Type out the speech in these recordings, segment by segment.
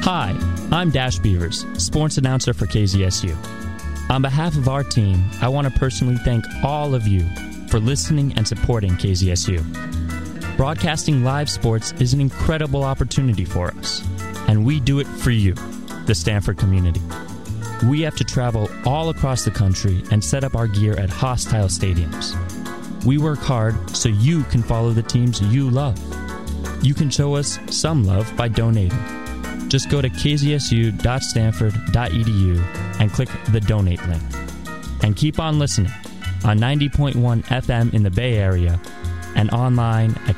Hi, I'm Dash Beavers, sports announcer for KZSU. On behalf of our team, I want to personally thank all of you for listening and supporting KZSU. Broadcasting live sports is an incredible opportunity for us, and we do it for you, the Stanford community. We have to travel all across the country and set up our gear at hostile stadiums. We work hard so you can follow the teams you love. You can show us some love by donating. Just go to kzsu.stanford.edu and click the donate link. And keep on listening on 90.1 FM in the Bay Area and online at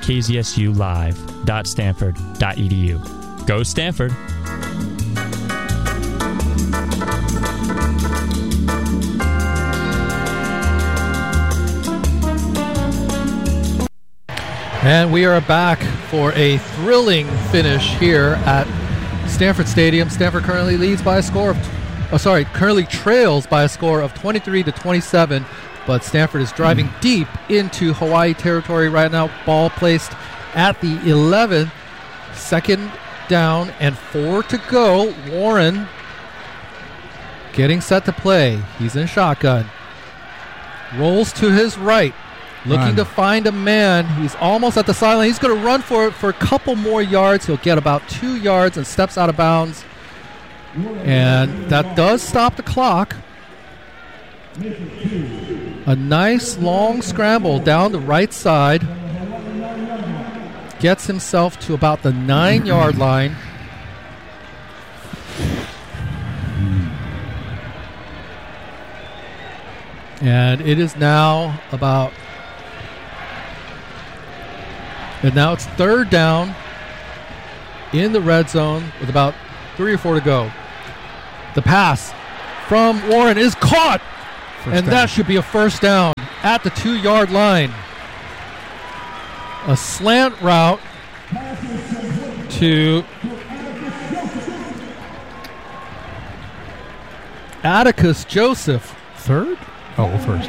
kzsulive.stanford.edu. Go Stanford! And we are back for a thrilling finish here at Stanford Stadium. Stanford currently currently trails by a score of 23-27, but Stanford is driving deep into Hawaii territory right now. Ball placed at the 11, second down and 4 to go. Warren getting set to play. He's in shotgun. Rolls to his right. Looking to find a man. He's almost at the sideline. He's going to run for it for a couple more yards. He'll get about 2 yards and steps out of bounds. And that does stop the clock. A nice long scramble down the right side. Gets himself to about the 9-yard line. And it is now And now it's third down in the red zone with about 3 or 4 to go. The pass from Warren is caught, that should be a first down at the 2-yard line. A slant route to Atticus Joseph. Third? Oh, first.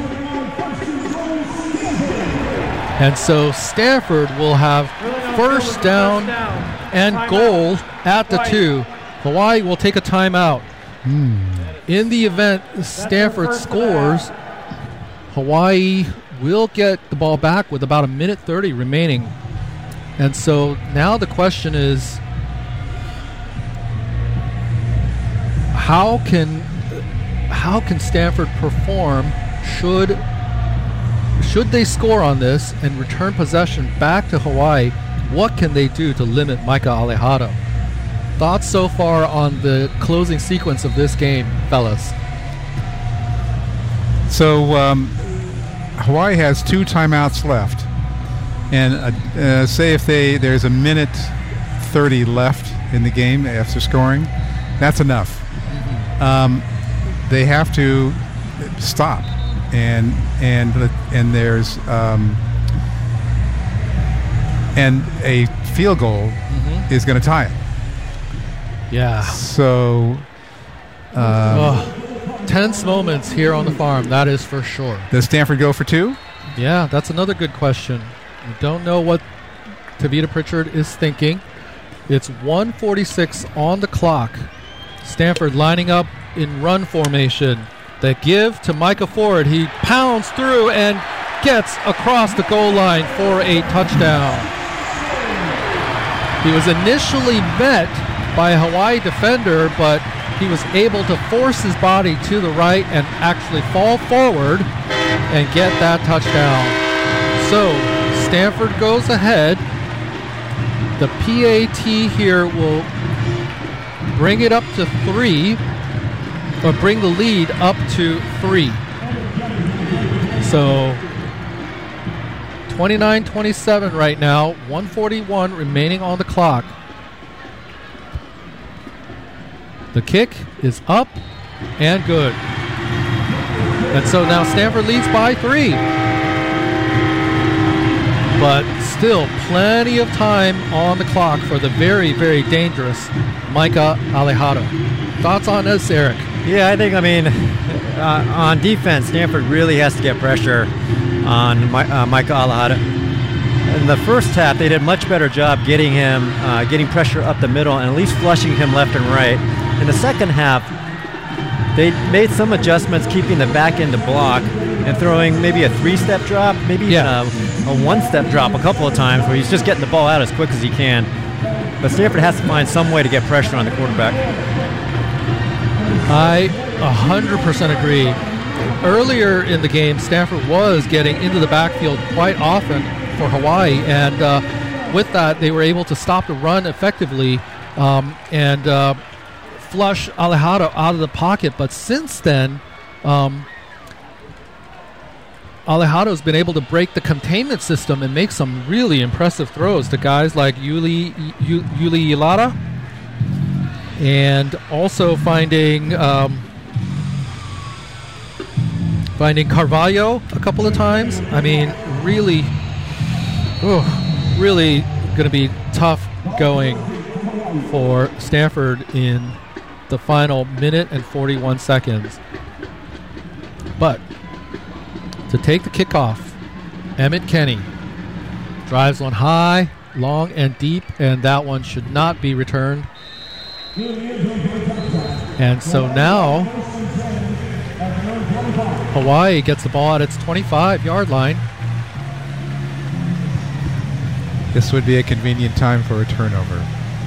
And so Stanford will have first down and goal at the 2. Hawaii will take a timeout. In the event Stanford scores, Hawaii will get the ball back with about 1:30 remaining. And so now the question is, how can Stanford perform should they score on this and return possession back to Hawaii? What can they do to limit Micah Alejado? Thoughts so far on the closing sequence of this game, fellas? So Hawaii has 2 timeouts left. And say if there's 1:30 left in the game after scoring, that's enough. They have to stop. And there's and a field goal is going to tie it. Yeah. So tense moments here on the farm, that is for sure. Does Stanford go for 2? Yeah, that's another good question. We don't know what Tavita Pritchard is thinking. It's 1:46 on the clock. Stanford lining up in run formation. They give to Micah Ford. He pounds through and gets across the goal line for a touchdown. He was initially met by a Hawaii defender, but he was able to force his body to the right and actually fall forward and get that touchdown. So Stanford goes ahead. The PAT here will bring it up to 3. Or bring the lead up to 3. So 29-27 right now. 1:41 remaining on the clock. The kick is up and good. And so now Stanford leads by 3. But still plenty of time on the clock for the very, very dangerous Micah Alejado. Thoughts on this, Eric? Yeah, on defense, Stanford really has to get pressure on Micah Alejado. in the first half, they did a much better job getting pressure up the middle and at least flushing him left and right. In the second half, they made some adjustments, keeping the back end to block and throwing maybe a 3-step drop, maybe even a 1-step drop a couple of times where he's just getting the ball out as quick as he can. But Stanford has to find some way to get pressure on the quarterback. I 100% agree. Earlier in the game, Stanford was getting into the backfield quite often for Hawaii, and with that, they were able to stop the run effectively and flush Alejado out of the pocket. But since then, Alejado's been able to break the containment system and make some really impressive throws to guys like Yuli Yilata, and also finding Carvalho a couple of times. I mean, really going to be tough going for Stanford in the final minute and 41 seconds. But to take the kickoff, Emmett Kenny drives one high, long, and deep, and that one should not be returned. And so now Hawaii gets the ball at its 25-yard line. This would be a convenient time for a turnover.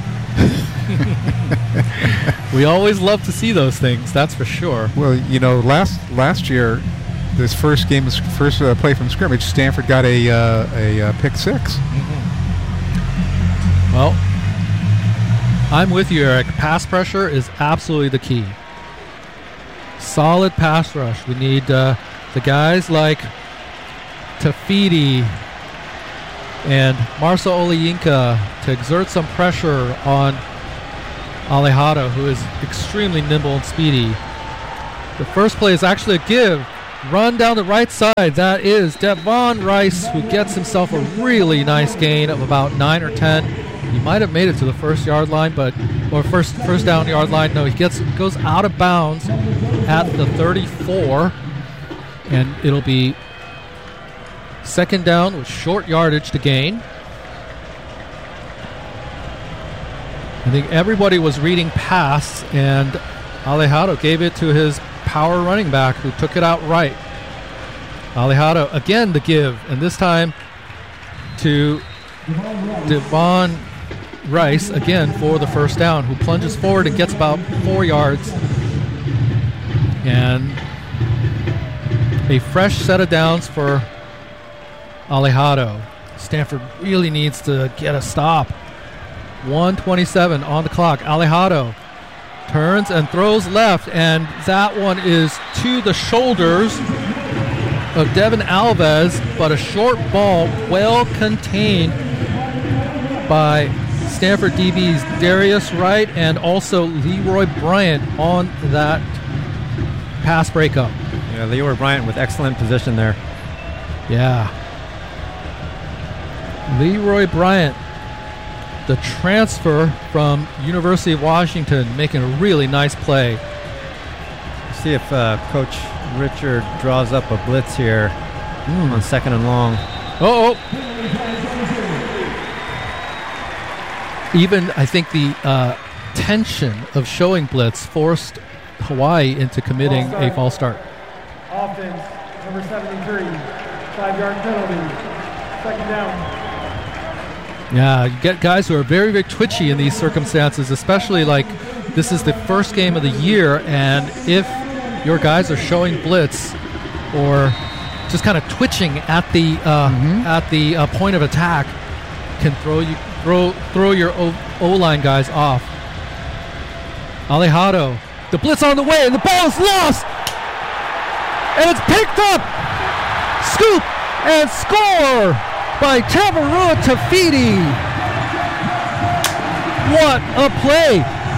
We always love to see those things, that's for sure. Well, you know, last year, this first play from scrimmage, Stanford got a pick six. Mm-hmm. Well, I'm with you, Eric. Pass pressure is absolutely the key. Solid pass rush. We need the guys like Tafiti and Marcel Oleyinka to exert some pressure on Alejado, who is extremely nimble and speedy. The first play is actually a give. Run down the right side. That is Devon Rice, who gets himself a really nice gain of about 9 or 10. He might have made it to the first yard line, or first down yard line. No, he goes out of bounds at the 34, and it'll be second down with short yardage to gain. I think everybody was reading pass, and Alejado gave it to his power running back, who took it out right. Alejado, again the give, and this time to Devon Rice, again for the first down, who plunges forward and gets about 4 yards. And a fresh set of downs for Alejado. Stanford really needs to get a stop. 1:27 on the clock. Alejado turns and throws left, and that one is to the shoulders of Devin Alves, but a short ball, well contained by Stanford DBs Darius Wright and also Leroy Bryant on that pass breakup. Yeah, Leroy Bryant with excellent position there. Yeah. Leroy Bryant, the transfer from University of Washington, making a really nice play. See if Coach Richard draws up a blitz here on second and long. Even, I think, the tension of showing blitz forced Hawaii into committing a false start. Offense, number 73, 5-yard penalty, second down. Yeah, you get guys who are very, very twitchy in these circumstances, especially like this is the first game of the year, and if your guys are showing blitz or just kind of twitching at the point of attack, can throw your O-line guys off. Alejado, the blitz on the way, and the ball is lost, and it's picked up, scoop and score by Tavarua Tafiti. What a play.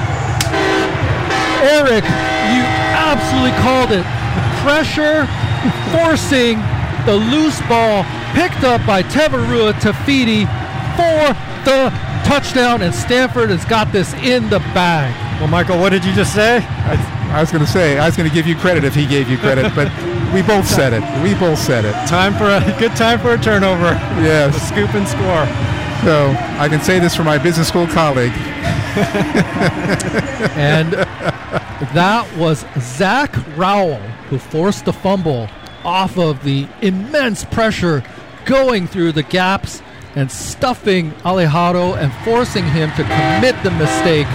Eric, you absolutely called it. Pressure forcing the loose ball, picked up by Tavarua Tafiti for the touchdown, and Stanford has got this in the bag. Well, Michael, what did you just say? I was going to say, I was going to give you credit if he gave you credit, but We both said it. Good time for a turnover. Yes. A scoop and score. So I can say this for my business school colleague. And that was Zach Rowell who forced the fumble off of the immense pressure going through the gaps and stuffing Alejado and forcing him to commit the mistake.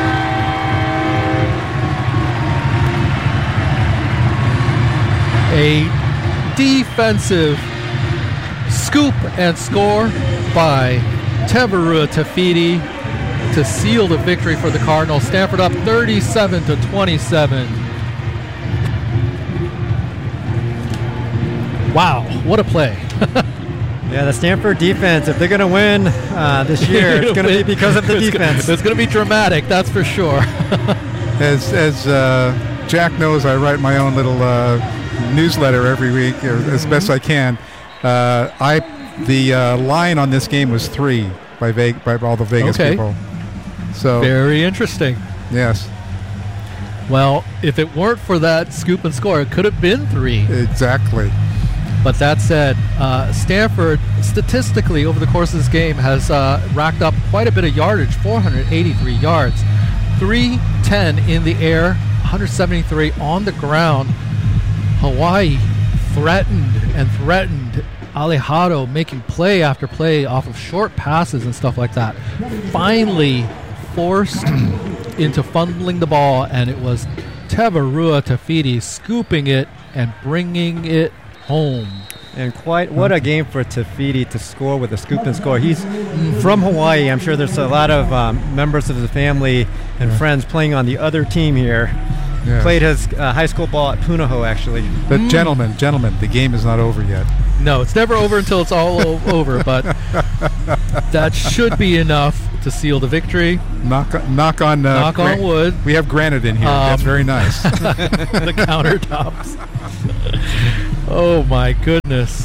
A defensive scoop and score by Tevarua Tafiti to seal the victory for the Cardinals. Stanford up 37-27. Wow, what a play. Yeah, the Stanford defense, if they're going to win this year, it's going to be because of the defense. It's going to be dramatic, that's for sure. As Jack knows, I write my own little newsletter every week, as best I can. The line on this game was 3 by all the Vegas people. So very interesting. Yes. Well, if it weren't for that scoop and score, it could have been 3. Exactly. But that said, Stanford, statistically, over the course of this game, has racked up quite a bit of yardage, 483 yards, 310 in the air, 173 on the ground. Hawaii threatened. Alejado making play after play off of short passes and stuff like that. Finally forced into fumbling the ball, and it was Tevarua Tafiti scooping it and bringing it home. And what a game for Tafiti to score with a scoop and score. He's from Hawaii. I'm sure there's a lot of members of the family and friends playing on the other team here. Yes. Played his high school ball at Punahou, actually. But gentlemen, the game is not over yet. No, it's never over until it's all over, but that should be enough to seal the victory. Knock on wood. We have granite in here. That's very nice. The countertops. Oh my goodness.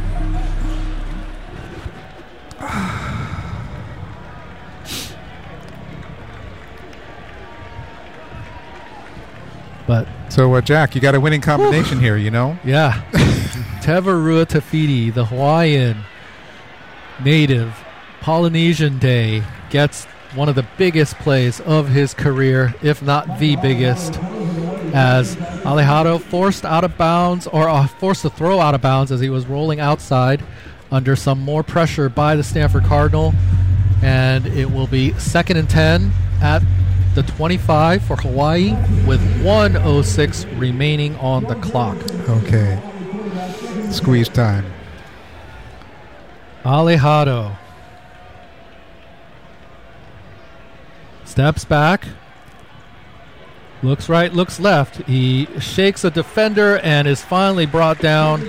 But so, Jack, you got a winning combination here, you know? Yeah. Tevarua Tafiti, the Hawaiian native, Polynesian Day, gets one of the biggest plays of his career, if not the biggest, as Alejado forced to throw out of bounds as he was rolling outside under some more pressure by the Stanford Cardinal. And it will be 2nd and 10 at the 25 for Hawaii with 1:06 remaining on the clock. Okay. Squeeze time. Alejado steps back, looks right, looks left. He shakes a defender and is finally brought down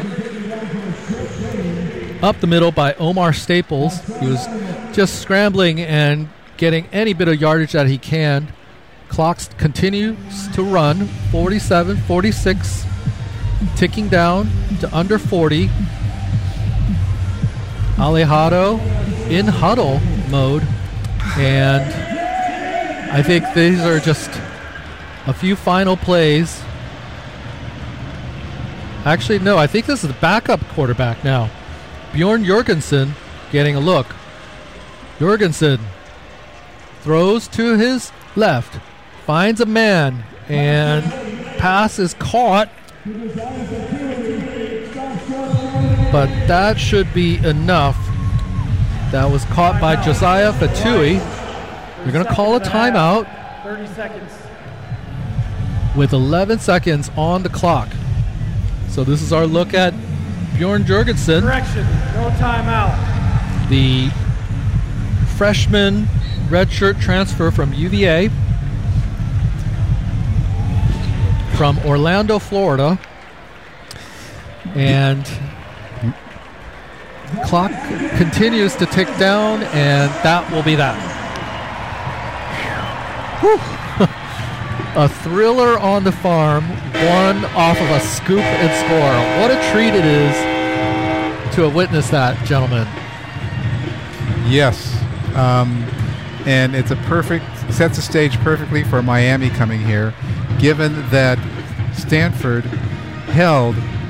up the middle by Omar Staples. He was just scrambling and getting any bit of yardage that he can. Clock continues to run, 47, 46, ticking down to under 40. Alejado in huddle mode, and I think these are just a few final plays. Actually, no, I think this is the backup quarterback now. Bjorn Jorgensen getting a look. Jorgensen throws to his left, finds a man, and pass is caught. But that should be enough. That was caught by Josiah Fatui. They're going to call a timeout. 30 seconds. With 11 seconds on the clock. So this is our look at Bjorn Jorgensen. Correction, no timeout. The freshman redshirt transfer from UVA. From Orlando, Florida. And clock continues to tick down, and that will be that. A thriller on the farm, one off of a scoop and score. What a treat it is to have witnessed that, gentlemen. Yes. And it's sets the stage perfectly for Miami coming here, given that Stanford held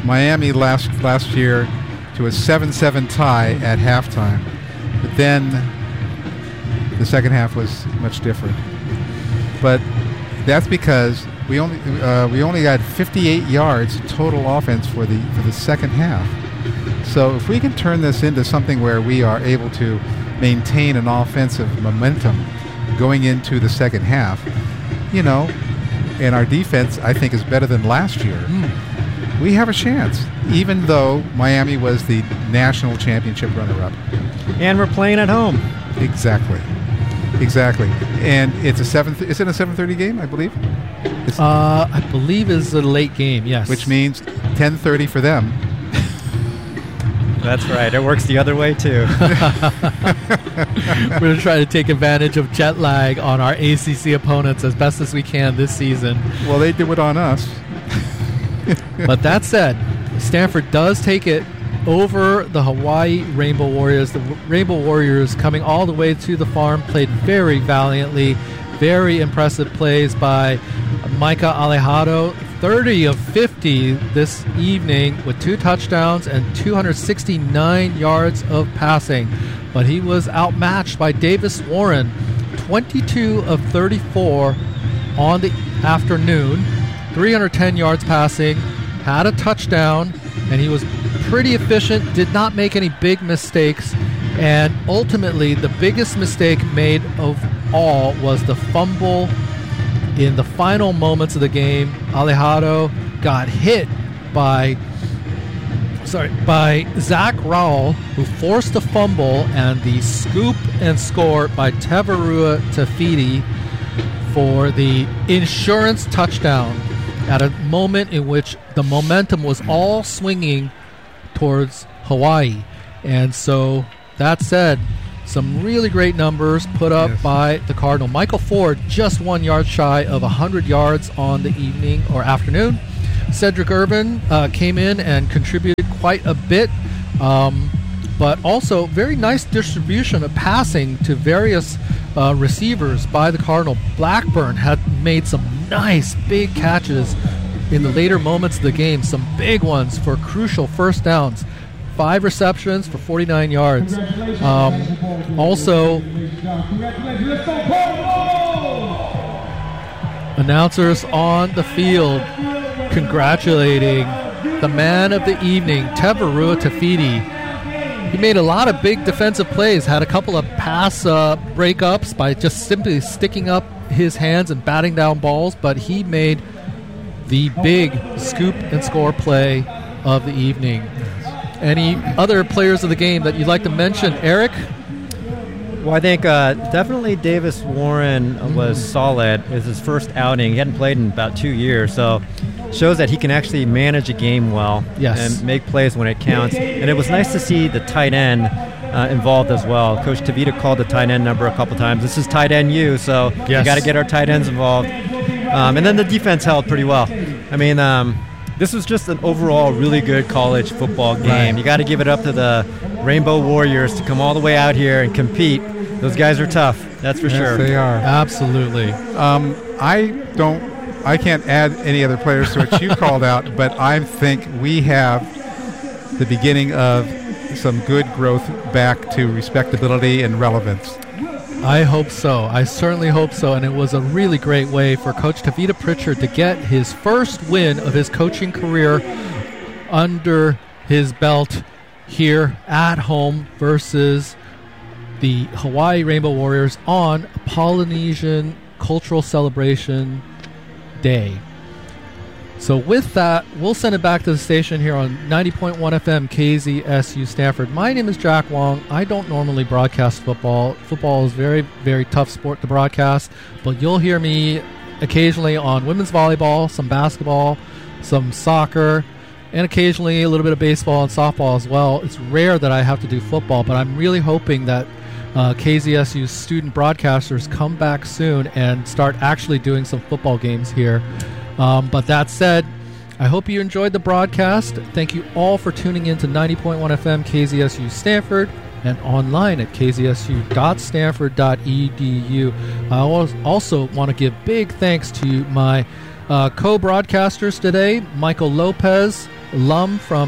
Miami last year to a 7-7 tie at halftime. But then the second half was much different. But that's because we only got 58 yards total offense for the second half. So if we can turn this into something where we are able to maintain an offensive momentum going into the second half, and our defense, I think, is better than last year, we have a chance, even though Miami was the national championship runner-up. And we're playing at home. Exactly. And it's is it a 7:30 game, I believe? I believe it's a late game, yes. Which means 10:30 for them. That's right. It works the other way, too. We're going to try to take advantage of jet lag on our ACC opponents as best as we can this season. Well, they do it on us. But that said, Stanford does take it over the Hawaii Rainbow Warriors. The Rainbow Warriors, coming all the way to the farm, played very valiantly. Very impressive plays by Micah Alejado. 30 of 50 this evening with 2 touchdowns and 269 yards of passing. But he was outmatched by Davis Warren. 22 of 34 on the afternoon. 310 yards passing. Had a touchdown. And he was pretty efficient. Did not make any big mistakes. And ultimately, the biggest mistake made of all was the fumble in the final moments of the game. Alejado got hit by Zach Rowell, who forced a fumble, and the scoop and score by Tevarua Tafiti for the insurance touchdown at a moment in which the momentum was all swinging towards Hawaii. And so, that said, some really great numbers put up by the Cardinal. Michael Ford just 1 yard shy of 100 yards on the evening or afternoon. Cedric Urban came in and contributed quite a bit, but also very nice distribution of passing to various receivers by the Cardinal. Blackburn had made some nice big catches in the later moments of the game, some big ones for crucial first downs. 5 receptions for 49 yards. Also, announcers on the field congratulating the man of the evening, Tevarua Tafiti. He made a lot of big defensive plays, had a couple of pass breakups by just simply sticking up his hands and batting down balls, but he made the big scoop and score play of the evening. Any other players of the game that you'd like to mention, Eric? Well, I think definitely Davis Warren was solid. It was his first outing. He hadn't played in about 2 years, so shows that he can actually manage a game well and make plays when it counts. And it was nice to see the tight end involved as well. Coach Tavita called the tight end number a couple times. This is tight end U, so we got to get our tight ends involved. And then the defense held pretty well. I mean, this was just an overall really good college football game. Right. You got to give it up to the Rainbow Warriors to come all the way out here and compete. Those guys are tough, that's for sure. They are. Absolutely. I can't add any other players to what you called out, but I think we have the beginning of some good growth back to respectability and relevance. I hope so. I certainly hope so. And it was a really great way for Coach Tavita Pritchard to get his first win of his coaching career under his belt here at home versus the Hawaii Rainbow Warriors on Polynesian Cultural Celebration Day. So with that, we'll send it back to the station here on 90.1 FM KZSU Stanford. My name is Jack Wong. I don't normally broadcast football. Football is a very, very tough sport to broadcast, but you'll hear me occasionally on women's volleyball, some basketball, some soccer, and occasionally a little bit of baseball and softball as well. It's rare that I have to do football, but I'm really hoping that KZSU's student broadcasters come back soon and start actually doing some football games here. But that said, I hope you enjoyed the broadcast. Thank you all for tuning in to 90.1 FM KZSU Stanford and online at kzsu.stanford.edu. I also want to give big thanks to my co-broadcasters today, Michael Lopez alum from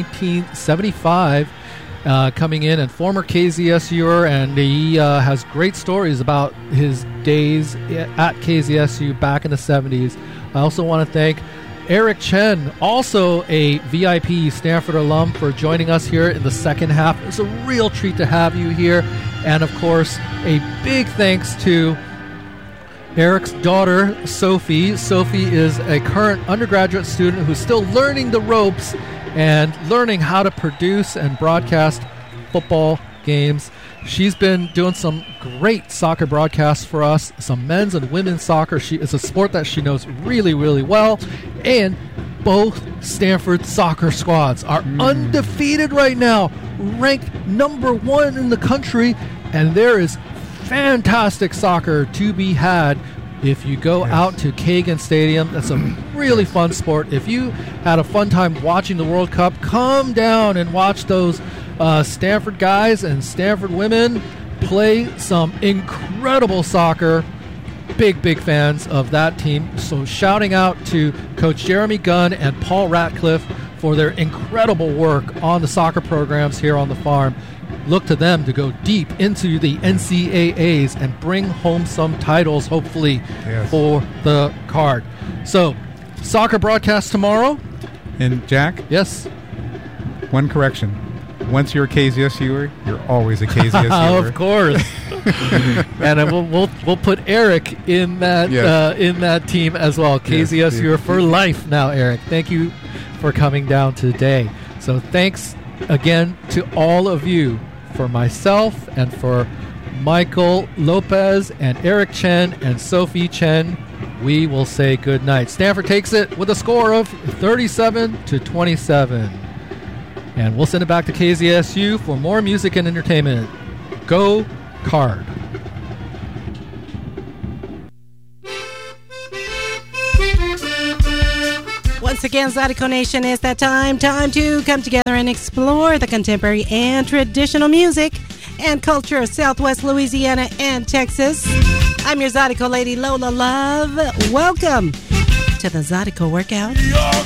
1975, coming in, and former KZSUer, and he has great stories about his days at KZSU back in the 70s. I also want to thank Eric Chen, also a VIP Stanford alum, for joining us here in the second half. It's a real treat to have you here. And of course, a big thanks to Eric's daughter, Sophie. Sophie is a current undergraduate student who's still learning the ropes and learning how to produce and broadcast football games. She's been doing some great soccer broadcasts for us, some men's and women's soccer. It's a sport that she knows really, really well. And both Stanford soccer squads are undefeated right now, ranked number 1 in the country, and there is fantastic soccer to be had if you go out to Kagan Stadium. That's a really fun sport. If you had a fun time watching the World Cup, come down and watch those Stanford guys and Stanford women play some incredible soccer. Big fans of that team. So shouting out to Coach Jeremy Gunn and Paul Ratcliffe for their incredible work on the soccer programs here on the farm. Look to them to go deep into the NCAAs and bring home some titles, hopefully, for the card. So, soccer broadcast tomorrow. And Jack? Yes? One correction. Once you're a KZSUer, you're always a KZSUer. Of course. And we'll put Eric in that team as well. KZSUer for life now, Eric. Thank you for coming down today. So thanks again to all of you, for myself and for Michael Lopez and Eric Chen and Sophie Chen. We will say good night. Stanford takes it with a score of 37-27. And we'll send it back to KZSU for more music and entertainment. Go Card. Once again, Zydeco Nation, it's that time to come together and explore the contemporary and traditional music and culture of Southwest Louisiana and Texas. I'm your Zydeco lady, Lola Love. Welcome to the Zydeco Workout.